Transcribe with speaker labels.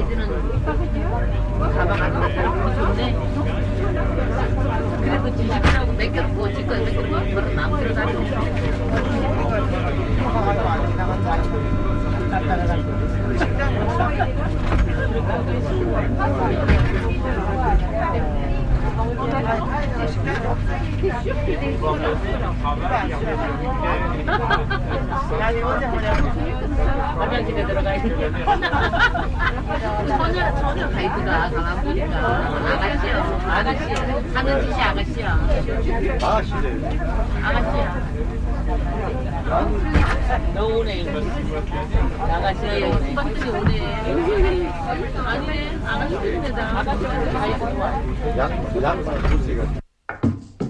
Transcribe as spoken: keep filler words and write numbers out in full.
Speaker 1: 가이드는 가방 안 갖다 좋네. 그래도 지식이라고 맡겼고 지껏 맡겼고 그런 마음대로 다니고. 화장실에 들어가야 돼. 처녀, 처녀 가이드가 가만 보니까 아가씨야. 아가씨야. 하는 짓이 아가씨야.
Speaker 2: 아가씨래.
Speaker 1: 아가씨야. 너 오네. 아가씨야. 수박들이 오네. 아니네. 아가씨들인데다. 아가씨가 가이드 좋아.
Speaker 2: 양, 양,